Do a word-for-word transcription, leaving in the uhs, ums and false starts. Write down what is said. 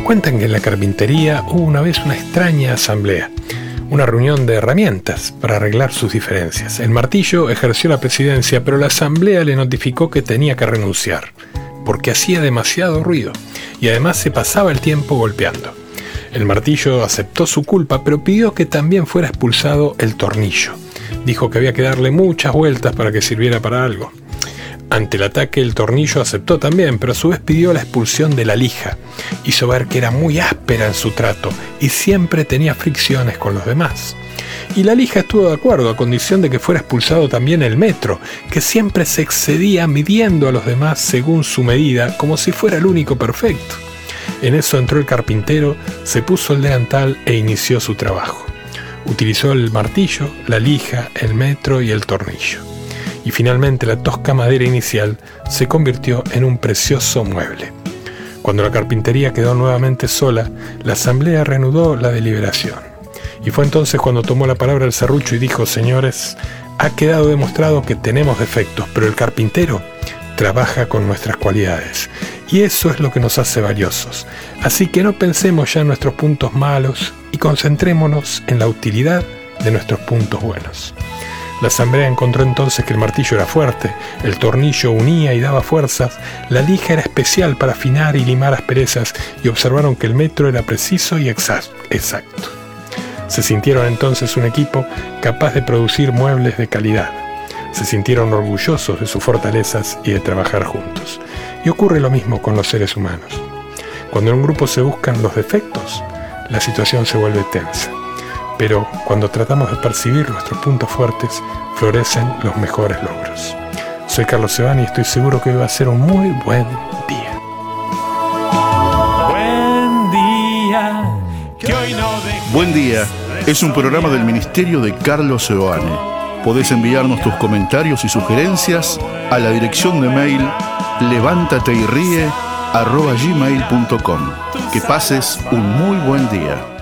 Cuentan que en la carpintería hubo una vez una extraña asamblea, una reunión de herramientas para arreglar sus diferencias. El martillo ejerció la presidencia, pero la asamblea le notificó que tenía que renunciar, porque hacía demasiado ruido y además se pasaba el tiempo golpeando. El martillo aceptó su culpa, pero pidió que también fuera expulsado el tornillo. Dijo que había que darle muchas vueltas para que sirviera para algo. Ante el ataque, el tornillo aceptó también, pero a su vez pidió la expulsión de la lija. Hizo ver que era muy áspera en su trato y siempre tenía fricciones con los demás. Y la lija estuvo de acuerdo, a condición de que fuera expulsado también el metro, que siempre se excedía midiendo a los demás según su medida, como si fuera el único perfecto. En eso entró el carpintero, se puso el delantal e inició su trabajo. Utilizó el martillo, la lija, el metro y el tornillo. Y finalmente la tosca madera inicial se convirtió en un precioso mueble. Cuando la carpintería quedó nuevamente sola, la asamblea reanudó la deliberación. Y fue entonces cuando tomó la palabra el serrucho y dijo: señores, ha quedado demostrado que tenemos defectos, pero el carpintero trabaja con nuestras cualidades. Y eso es lo que nos hace valiosos. Así que no pensemos ya en nuestros puntos malos y concentrémonos en la utilidad de nuestros puntos buenos. La asamblea encontró entonces que el martillo era fuerte, el tornillo unía y daba fuerzas, la lija era especial para afinar y limar asperezas, y observaron que el metro era preciso y exacto. Se sintieron entonces un equipo capaz de producir muebles de calidad. Se sintieron orgullosos de sus fortalezas y de trabajar juntos. Y ocurre lo mismo con los seres humanos. Cuando en un grupo se buscan los defectos, la situación se vuelve tensa. Pero cuando tratamos de percibir nuestros puntos fuertes, florecen los mejores logros. Soy Carlos Sebani y estoy seguro que hoy va a ser un muy buen día. Buen día, que hoy no dejes. Buen día es un programa del Ministerio de Carlos Sebani. Podés enviarnos tus comentarios y sugerencias a la dirección de mail levántateyríe arroba gmail punto com. Que pases un muy buen día.